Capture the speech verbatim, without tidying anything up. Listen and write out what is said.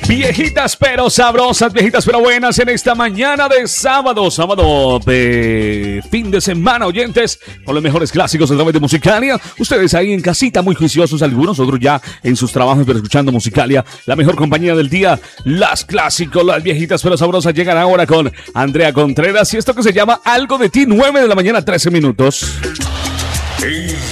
Viejitas pero sabrosas, viejitas pero buenas en esta mañana de sábado, sábado de fin de semana, oyentes, con los mejores clásicos a través de Musicalia. Ustedes ahí en casita muy juiciosos, algunos, otros ya en sus trabajos, pero escuchando Musicalia, la mejor compañía del día. Las clásicos, las viejitas pero sabrosas llegan ahora con Andrea Contreras y esto que se llama Algo de ti, nueve de la mañana, trece minutos.